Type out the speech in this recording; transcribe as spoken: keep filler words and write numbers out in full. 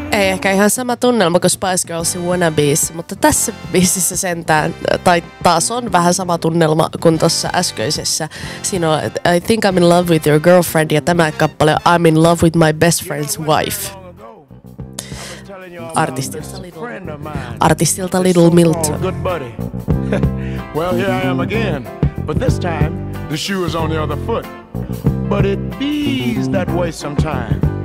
Ei ehkä ihan sama tunnelma kuin Spice Girlsin Wannabes, mutta tässä biisissä sentään, tai taas on vähän sama tunnelma kuin tuossa äskeisessä. Siinä on I think I'm in love with your girlfriend ja tämä kappale I'm in love with my best friend's wife. Artistilta Little, artistilta Little Milton. Well, here I am again, but this time the shoe is on the other foot. But it bees that way sometime.